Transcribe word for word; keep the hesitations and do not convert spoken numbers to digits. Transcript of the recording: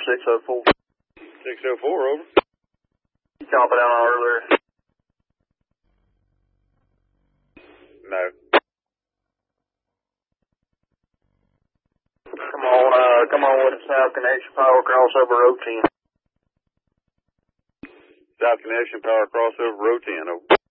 six oh four. six oh four, over. You copy down earlier? No. Come on, uh, come on with the South Connection Power crossover road ten. South Connection Power crossover road ten, over.